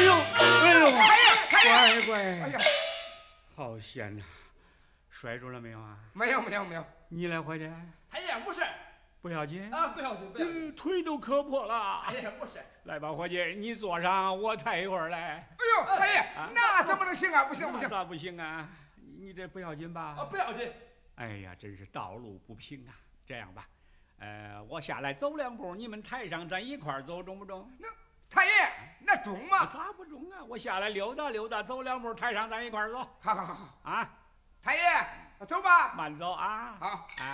呦，哎呦， 太乖， 哎呀， 好险呐！摔着了没有啊？ 没有。 你来伙计， 太爷不是不要紧啊，不要紧不要紧。 腿都磕破了。 太爷不是。 来吧，伙计，你坐上，我抬一会儿来。 哎呦，太爷，那怎么能行啊？不行。 咋不行啊？你这不要紧吧？ 啊，不要紧。 哎呀，真是道路不平啊！这样吧，我下来走2步，你们抬上，咱一块儿走，中不中？ 那太爷，那中吗？ 咋不中啊？我下来溜达溜达，走2步，抬上，咱一块儿走。 好。 啊， 太爷，走吧。 慢走啊。 好。 哎。